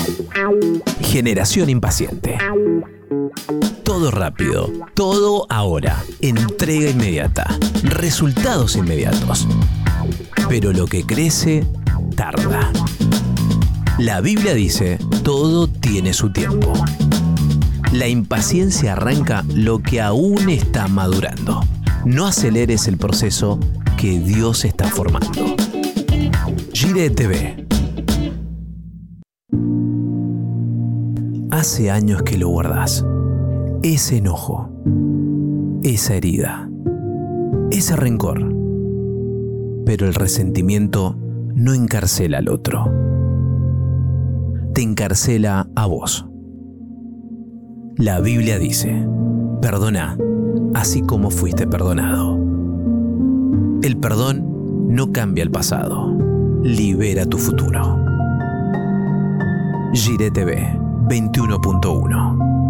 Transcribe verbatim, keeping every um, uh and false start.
Generación impaciente. Todo rápido, todo ahora, entrega inmediata, resultados inmediatos. Pero lo que crece, tarda. La Biblia dice, todo tiene su tiempo. La impaciencia arranca lo que aún está madurando. No aceleres el proceso que Dios está formando. Gire T V. Hace años que lo guardás. Ese enojo, esa herida, ese rencor. Pero el resentimiento no encarcela al otro. Te encarcela a vos. La Biblia dice, perdona, así como fuiste perdonado. El perdón no cambia el pasado, libera tu futuro. Gire T V veintiuno punto uno.